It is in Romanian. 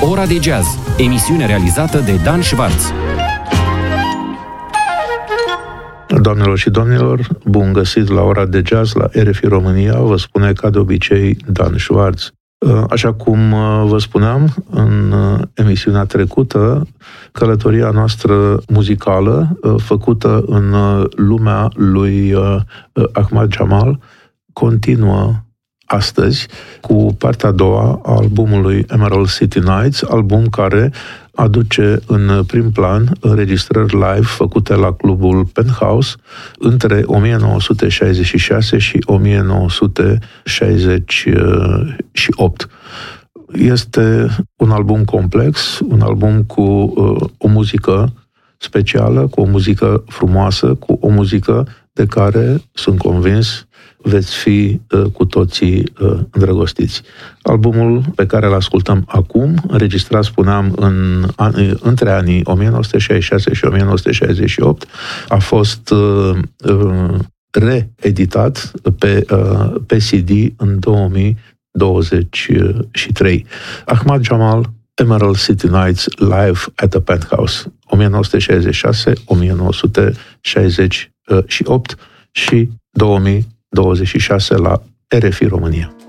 Ora de Jazz, emisiune realizată de Dan Schwartz. Doamnelor și domnilor, bun găsit la Ora de Jazz la RFI România, vă spune ca de obicei Dan Schwartz. Așa cum vă spuneam în emisiunea trecută, călătoria noastră muzicală făcută în lumea lui Ahmad Jamal continuă astăzi cu partea a doua a albumului Emerald City Nights, album care aduce în prim plan înregistrări live făcute la clubul Penthouse între 1966 și 1968. Este un album complex, un album cu o muzică specială, cu o muzică frumoasă, cu o muzică de care, sunt convins, veți fi cu toții îndrăgostiți. Albumul pe care îl ascultăm acum, înregistrat, spuneam, între anii 1966 și 1968, a fost reeditat pe CD în 2023. Ahmad Jamal, Emerald City Nights Live at the Penthouse, 1966, 1968 și 2026 la RFI România.